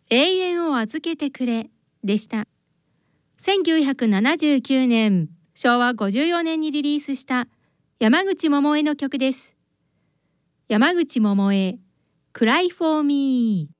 永遠を預けてくれでした。1979年、昭和54年にリリースした山口百恵の曲です。山口百恵、Cry for Me。